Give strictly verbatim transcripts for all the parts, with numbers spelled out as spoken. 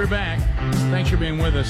we're back. Thanks for being with us.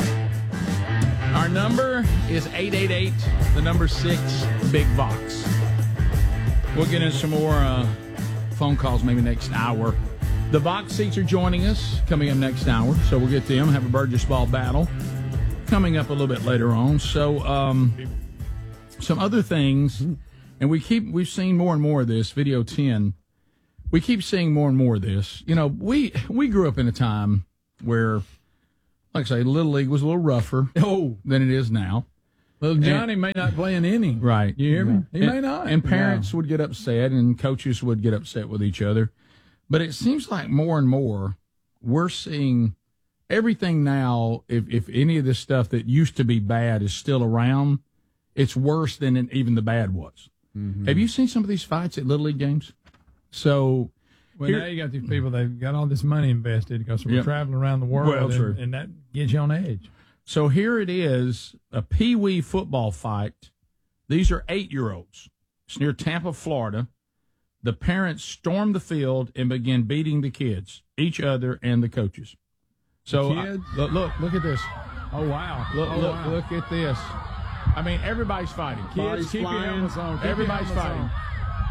Our number is eight eight eight, the number six, Big Vox. We'll get into some more uh, phone calls maybe next hour. The Vox seats are joining us coming up next hour, so we'll get them, have a Burgess Ball battle coming up a little bit later on. So um, some other things, and we keep, we've seen more and more of this, video ten. We keep seeing more and more of this. You know, we we grew up in a time where, like I say, Little League was a little rougher oh. than it is now. Little Johnny and, may not play an inning. Right. You hear me? He and, may not. And parents no. would get upset, and coaches would get upset with each other. But it seems like more and more we're seeing everything now, if, if any of this stuff that used to be bad is still around, it's worse than even the bad was. Mm-hmm. Have you seen some of these fights at Little League games? So, well, here, now you got these people, they've got all this money invested because we're yep. traveling around the world, well, and, and that gets you on edge. So here it is, a pee-wee football fight. These are eight-year-olds. It's near Tampa, Florida. The parents storm the field and begin beating the kids, each other and the coaches. So, the kids? I, look, look, look at this. Oh, wow. Look, oh, look, wow. look at this. I mean, everybody's fighting. Kids, Bodies keep flying. your helmets on. Keep Everybody's your helmets fighting.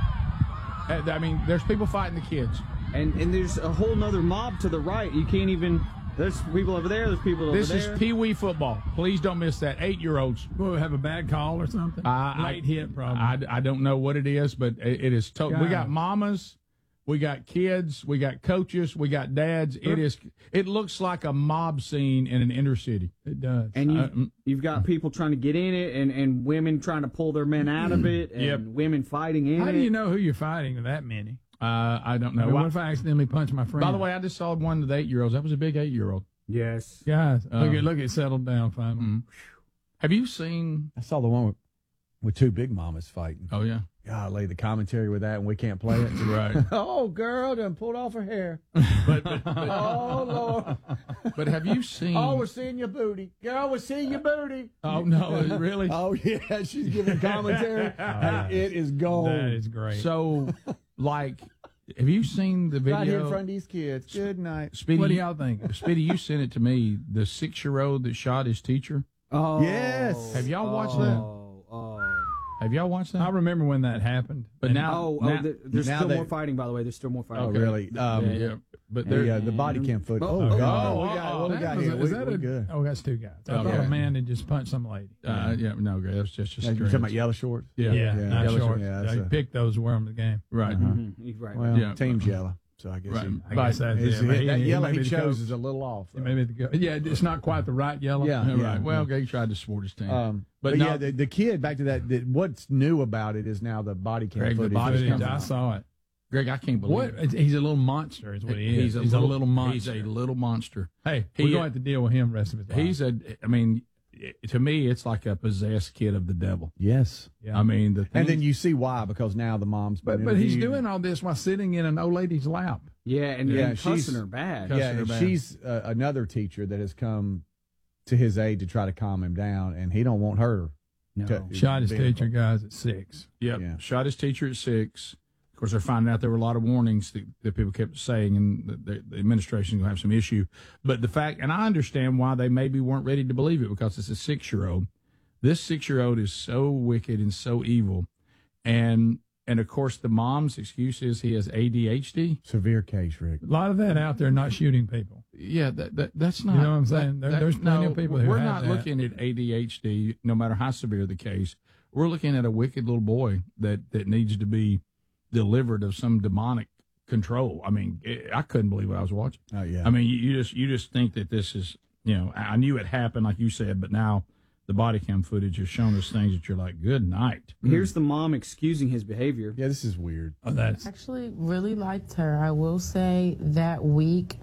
I mean, there's people fighting the kids. And and there's a whole nother mob to the right. You can't even, there's people over there, there's people over this there. This is pee-wee football. Please don't miss that. Eight-year-olds. Will we have a bad call or something? Uh, Late I, hit, probably. I, I don't know what it is, but it, it is. To- we got mamas. We got kids, we got coaches, we got dads. It is. It looks like a mob scene in an inner city. It does. And you've, uh, you've got people trying to get in it, and, and women trying to pull their men out of it, and yep. women fighting in How it. do you know who you're fighting with that many? Uh, I don't know. I mean, what if I accidentally punch my friend? By the way, I just saw one of the eight-year-olds. That was a big eight-year-old. Yes. Guys, um, look at look at settled down finally. Mm-hmm. Have you seen? I saw the one with, with two big mamas fighting. Oh yeah. Golly, the commentary with that, and we can't play it. Right. Oh, girl, done pulled off her hair. But, but, but oh, Lord. But have you seen? Oh, we're seeing your booty. Girl, we're seeing your booty. Oh, no, really? Oh, yeah, she's giving commentary, oh, and it is gold. That is great. So, like, have you seen the video? Right here in front of these kids. Good night. Speedy, what do y'all think? Speedy, you sent it to me. The six-year-old that shot his teacher. Oh. Yes. Have y'all watched oh, that? Oh. Have y'all watched that? I remember when that happened. But and now, Oh, now, oh there- there's now still they- more fighting, by the way. There's still more fighting. Oh, really? Um, yeah, yeah. But there, the, uh, the body cam footage. Oh, Oh, oh, God. oh, What we got, what we that got was here? a- We, is that we a, good. oh, that's two guys. I Oh, thought yeah. a man had just punched some lady. uh, yeah, no, that's just just. Now, you talking about yellow shorts? Yeah, yeah, yeah, not yellow short. short, yeah, Yeah, that's you a- picked those who were in the game. right. Mhm. You're right. Well, Yeah. team's yellow, so I guess Right. he, I guess that's his- it. But that he- he yellow may be he the chose coach. is a little off. He may be the coach. Yeah, it's not quite the right yellow. Yeah, Yeah, yeah, right. Well, yeah. he tried to support his team. Um, but but no, yeah, the, the kid, back to that, the, what's new about it is now the body cam Greg, the footage. body is cam coming I out. saw it. Greg, I can't believe What? it. He's a little monster, is what he is. He's a little, monster. He's a little monster. Hey, He- we're going to have to deal with him the rest of his life. He's a. I mean, to me, it's like a possessed kid of the devil. Yes. Yeah. I mean, the And then things- you see why, because now the mom's been But, but he's interviewed. doing all this while sitting in an old lady's lap. Yeah, and, Yeah, and she's- cussing her bad. cussing Yeah, her and bad. she's uh, another teacher that has come to his aid to try to calm him down, and he don't want her. No. to- Shot his being teacher, involved. guys, at six. Yep. Yeah. Shot his teacher at six. Of course, they're finding out there were a lot of warnings that, that people kept saying, and the, the, the administration is going to have some issue. But the fact, and I understand why they maybe weren't ready to believe it, because it's a six-year-old. This six-year-old is so wicked and so evil. And, and of course, the mom's excuse is he has A D H D. Severe case, Rick. A lot of that out there not shooting people. Yeah, that, that that's not. know what I'm saying? There- there's plenty of people who We're have not that. looking at A D H D, no matter how severe the case. We're looking at a wicked little boy that, that needs to be delivered of some demonic control. I mean, it, I couldn't believe what I was watching. Oh, yeah. I mean, you, you just you just think that this is, you know, I I knew it happened, like you said, but now the body cam footage has shown us things that you're like, good night. Here's the mom excusing his behavior. Yeah, this is weird. Oh, that's Actually, really liked her. I will say that week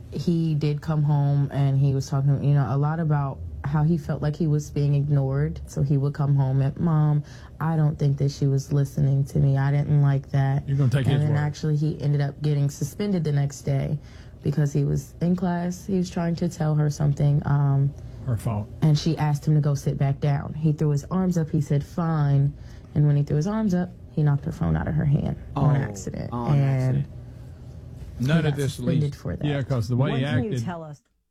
he did come home and he was talking, you know, a lot about how he felt like he was being ignored. So he would come home and, Mom, I don't think that she was listening to me. I didn't like that. You're gonna take and his then word. actually he ended up getting suspended the next day because he was in class. He was trying to tell her something. Um, her fault. and she asked him to go sit back down. He threw his arms up. He said, fine. And when he threw his arms up, he knocked her phone out of her hand on Oh, accident. on and accident. he None got of this suspended leads. for that. Yeah, because the way What he can you acted, tell us?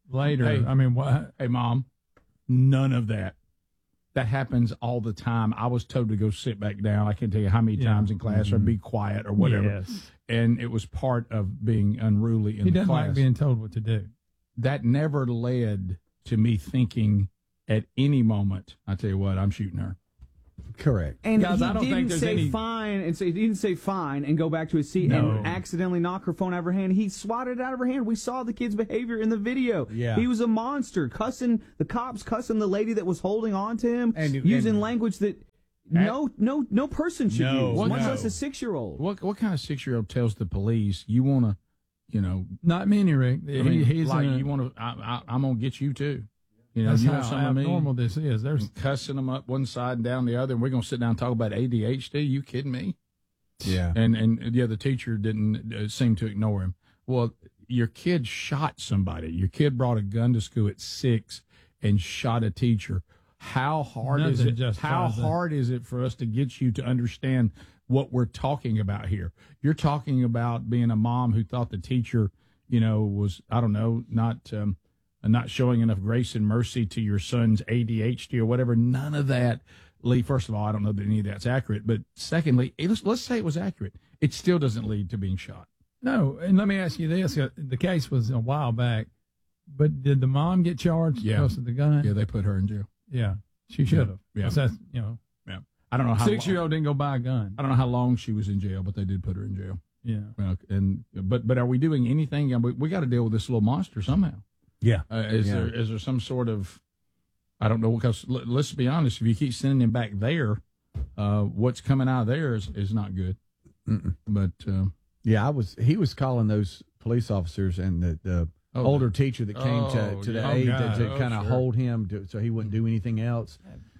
later. Hey. I mean, what? Hey, Mom, none of that. That happens all the time. I was told to go sit back down. I can't tell you how many Yeah. times in class mm-hmm. or be quiet or whatever. Yes. And it was part of being unruly in he the doesn't class. like being told what to do. That never led to me thinking at any moment, I tell you what, I'm shooting her. Correct. And Guys, he I don't didn't think there's say any- fine and say he didn't say fine and go back to his seat No. and accidentally knock her phone out of her hand. He swatted it out of her hand. We saw the kid's behavior in the video. Yeah. He was a monster, cussing the cops, cussing the lady that was holding on to him, And- using and- language that no no no person should No, use, What- much no. less a six year old. What what kind of six year old tells the police you want to, you know, Not many, Rick. I mean, he, he's like in a, you want to, I, I, I'm gonna get you too. You know, that's you how want some of me. abnormal this is. There's And cussing them up one side and down the other, and we're gonna sit down and talk about A D H D. You kidding me? Yeah. And and yeah, the teacher didn't uh, seem to ignore him. Well, your kid shot somebody. Your kid brought a gun to school at six and shot a teacher. How hard is Nothing it? justifies How that. hard is it for us to get you to understand what we're talking about here? You're talking about being a mom who thought the teacher, you know, was I don't know, not um, not showing enough grace and mercy to your son's A D H D or whatever. None of that. Lee, first of all, I don't know that any of that's accurate. But secondly, let's, let's say it was accurate. It still doesn't lead to being shot. no. And let me ask you this: uh, the case was a while back, but did the mom get charged Yeah. because of the gun? Yeah, they put her in jail. Yeah, she should have. Yeah. Yeah, that's you know, Yeah. I don't know how six year old didn't go buy a gun. I don't know how long she was in jail, but they did put her in jail. Yeah. Well, and but but are we doing anything? We, we got to deal with this little monster somehow. Yeah. Uh, is Yeah. there is there some sort of I don't know because l- let's be honest. If you keep sending him back there, uh, what's coming out of there is, is not good. Mm-mm. But uh, Yeah, I was. He was calling those police officers and the, the Oh, older teacher that came oh, to, to the yeah. aid Oh, to, God. to Oh, kind of sure. hold him to, so he wouldn't do anything else.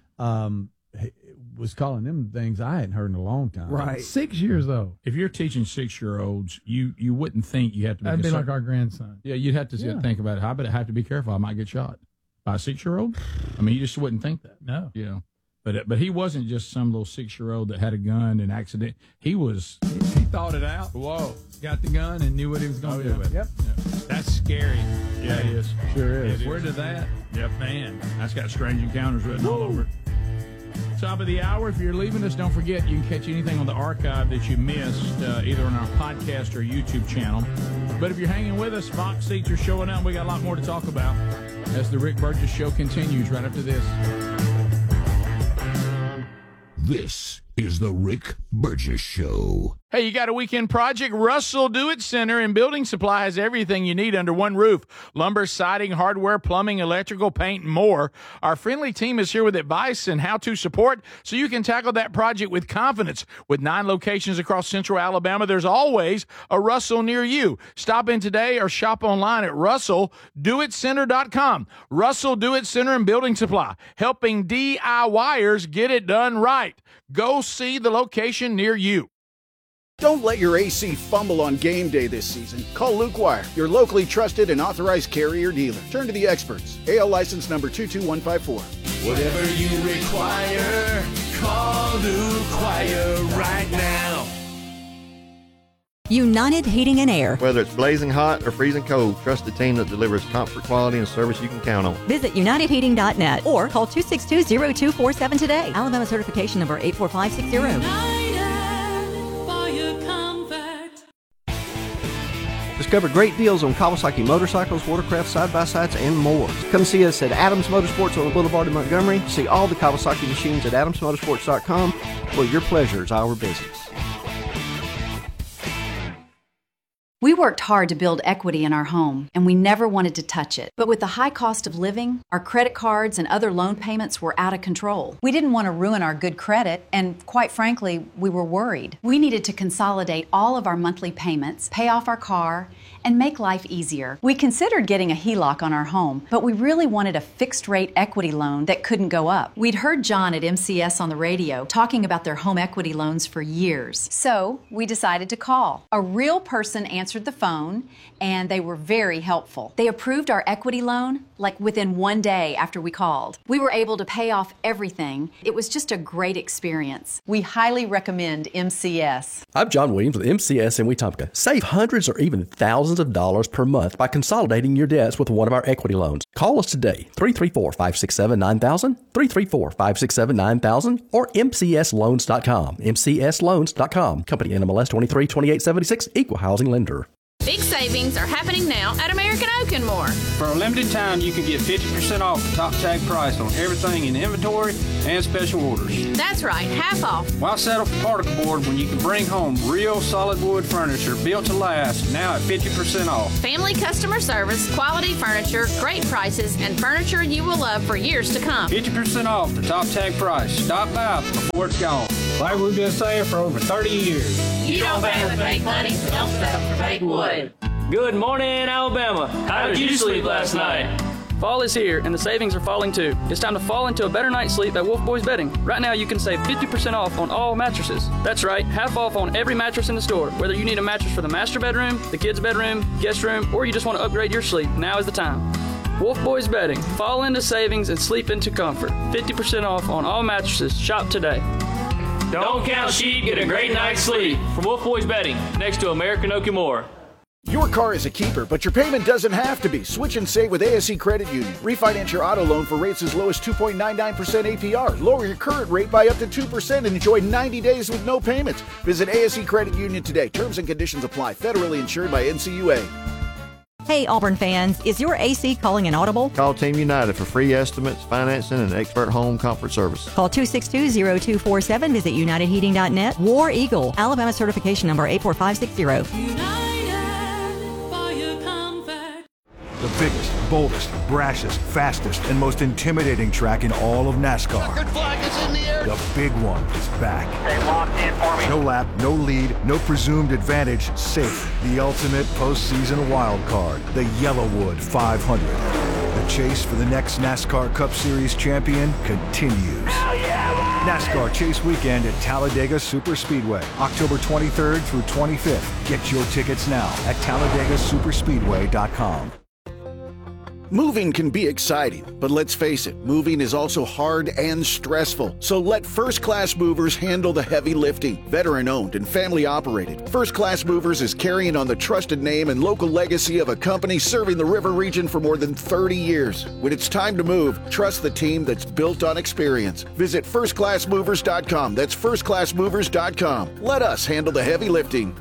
Um, he was calling them things I hadn't heard in a long time. Right. Six years old. if you're teaching six year olds, you you wouldn't think you have to. Be That'd be concerned. like our grandson. Yeah, you'd have to sit and Yeah. think about it. I bet I have to be careful. I might get shot by a six year old. I mean, you just wouldn't think that. No. You know, but but he wasn't just some little six year old that had a gun and accident. He was. He thought it out. Whoa. Got the gun and knew what he was going Oh, to yeah. do with it. Yep. That's scary. Yeah, it is. Sure is. It Where is. did that? Yep, man. That's got strange encounters written all over it. Top of the hour. If you're leaving us, don't forget you can catch anything on the archive that you missed, uh, either on our podcast or YouTube channel. But if you're hanging with us, Fox seats are showing up. We got a lot more to talk about as the Rick Burgess Show continues right after this. This is the Rick Burgess Show. Hey, you got a weekend project? Russell Do-It Center and Building Supply has everything you need under one roof. Lumber, siding, hardware, plumbing, electrical, paint, and more. Our friendly team is here with advice and how-to support so you can tackle that project with confidence. With nine locations across central Alabama, there's always a Russell near you. Stop in today or shop online at russell do it center dot com. Russell Do-It Center and Building Supply, helping DIYers get it done right. Go see the location near you. Don't let your A C fumble on game day this season. Call Luke Wire, your locally trusted and authorized carrier dealer. Turn to the experts. A L license number two two one five four. Whatever you require, call Luke Wire right now. United Heating and Air. Whether it's blazing hot or freezing cold, trust the team that delivers comfort, quality, and service you can count on. Visit united heating dot net or call two six two, zero two four seven today. Alabama certification number eight four five six zero. Discover great deals on Kawasaki motorcycles, watercraft, side-by-sides, and more. Come see us at Adams Motorsports on the Boulevard in Montgomery. See all the Kawasaki machines at adams motorsports dot com, where your pleasure is our business. We worked hard to build equity in our home, and we never wanted to touch it. But with the high cost of living, our credit cards and other loan payments were out of control. We didn't want to ruin our good credit, and quite frankly, we were worried. We needed to consolidate all of our monthly payments, pay off our car, and make life easier. We considered getting a H E L O C on our home, but we really wanted a fixed-rate equity loan that couldn't go up. We'd heard John at M C S on the radio talking about their home equity loans for years. So we decided to call. A real person answered the phone, and they were very helpful. They approved our equity loan like within one day after we called. We were able to pay off everything. It was just a great experience. We highly recommend M C S. I'm John Williams with M C S in Wetumpka. Save hundreds or even thousands thousands of dollars per month by consolidating your debts with one of our equity loans. Call us today, three three four, five six seven, nine thousand, three three four, five six seven, nine thousand, or m c s loans dot com, m c s loans dot com. Company N M L S twenty-three twenty-eight seventy-six, Equal Housing Lender. Big savings are happening now at American Oak and More. For a limited time, you can get fifty percent off the top tag price on everything in inventory and special orders. That's right, half off. Why settle for particle board when you can bring home real solid wood furniture built to last, now at fifty percent off? Family customer service, quality furniture, great prices, and furniture you will love for years to come. fifty percent off the top tag price. Stop by before it's gone. Like we've been saying for over thirty years. You don't pay with fake money, so don't settle for fake wood. Good morning, Alabama. How did you sleep last night? Fall is here, and the savings are falling too. It's time to fall into a better night's sleep at Wolf Boys Bedding. Right now, you can save fifty percent off on all mattresses. That's right, half off on every mattress in the store. Whether you need a mattress for the master bedroom, the kids' bedroom, guest room, or you just want to upgrade your sleep, now is the time. Wolf Boys Bedding. Fall into savings and sleep into comfort. fifty percent off on all mattresses. Shop today. Don't count sheep, get a great night's sleep. From Wolf Boys Bedding, next to American Oak and More. Your car is a keeper, but your payment doesn't have to be. Switch and save with A S E Credit Union. Refinance your auto loan for rates as low as two point nine nine percent A P R. Lower your current rate by up to two percent and enjoy ninety days with no payments. Visit A S E Credit Union today. Terms and conditions apply. Federally insured by N C U A. Hey, Auburn fans, is your A C calling an audible? Call Team United for free estimates, financing, and expert home comfort service. Call two six two, zero two four seven. Visit united heating dot net. War Eagle, Alabama certification number eight four five six zero. The biggest, boldest, brashest, fastest, and most intimidating track in all of NASCAR. Checkered flag is in the air. The big one is back. Stay locked in for me. No lap, no lead, no presumed advantage, safe. The ultimate postseason wild card, the Yellowwood five hundred. The chase for the next NASCAR Cup Series champion continues. Hell yeah! NASCAR Chase Weekend at Talladega Superspeedway, October twenty-third through twenty-fifth. Get your tickets now at talladega superspeedway dot com. Moving can be exciting, but let's face it, moving is also hard and stressful. So let First Class Movers handle the heavy lifting. Veteran-owned and family-operated, First Class Movers is carrying on the trusted name and local legacy of a company serving the river region for more than thirty years. When it's time to move, trust the team that's built on experience. Visit first class movers dot com. That's first class movers dot com. Let us handle the heavy lifting.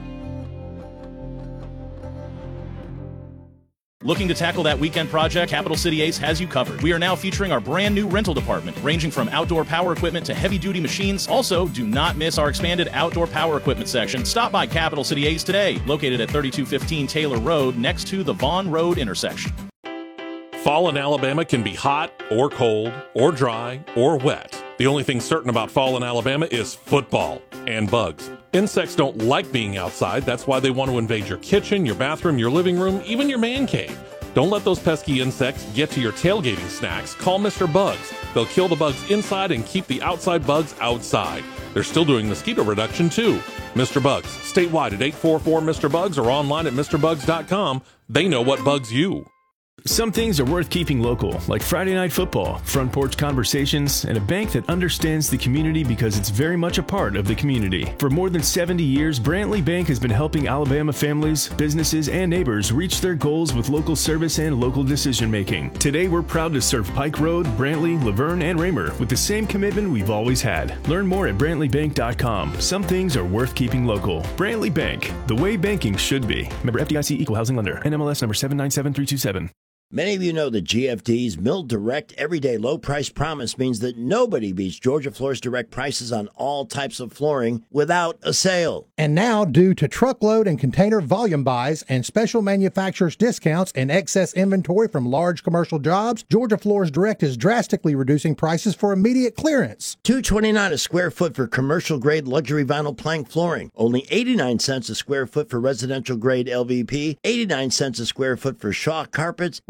Looking to tackle that weekend project? Capital City Ace has you covered. We are now featuring our brand new rental department, ranging from outdoor power equipment to heavy-duty machines. Also, do not miss our expanded outdoor power equipment section. Stop by Capital City Ace today, located at thirty-two fifteen Taylor Road, next to the Vaughn Road intersection. Fall in Alabama can be hot or cold or dry or wet. The only thing certain about fall in Alabama is football and bugs. Insects don't like being outside. That's why they want to invade your kitchen, your bathroom, your living room, even your man cave. Don't let those pesky insects get to your tailgating snacks. Call Mister Bugs. They'll kill the bugs inside and keep the outside bugs outside. They're still doing mosquito reduction too. Mister Bugs, statewide at eight four four Mister Bugs or online at Mr Bugs dot com. They know what bugs you. Some things are worth keeping local, like Friday Night Football, front porch conversations, and a bank that understands the community because it's very much a part of the community. For more than seventy years, Brantley Bank has been helping Alabama families, businesses, and neighbors reach their goals with local service and local decision-making. Today, we're proud to serve Pike Road, Brantley, Laverne, and Raymer with the same commitment we've always had. Learn more at brantley bank dot com. Some things are worth keeping local. Brantley Bank, the way banking should be. Member F D I C Equal Housing Lender. N M L S number seven nine seven three two seven. Many of you know that G F D's Mill Direct Everyday Low Price Promise means that nobody beats Georgia Floor's direct prices on all types of flooring without a sale. And now, due to truckload and container volume buys and special manufacturers' discounts and excess inventory from large commercial jobs, Georgia Floors Direct is drastically reducing prices for immediate clearance. two dollars and twenty-nine cents a square foot for commercial-grade luxury vinyl plank flooring. Only eighty-nine cents a square foot for residential-grade L V P. eighty-nine cents a square foot for Shaw carpets with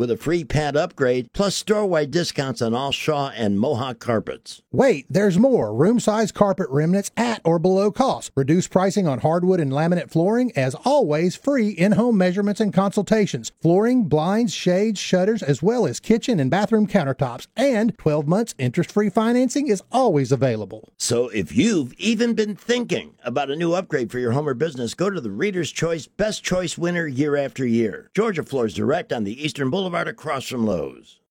with a free pad upgrade, plus store-wide discounts on all Shaw and Mohawk carpets. Wait, there's more. Room-size carpet remnants at or below cost. Reduced pricing on hardwood and laminate flooring. As always, free in-home measurements and consultations. Flooring, blinds, shades, shutters, as well as kitchen and bathroom countertops. And twelve months interest-free financing is always available. So if you've even been thinking about a new upgrade for your home or business, go to the Reader's Choice Best Choice winner year after year. Georgia Floors Direct on the Eastern Boulevard across from Lowe's.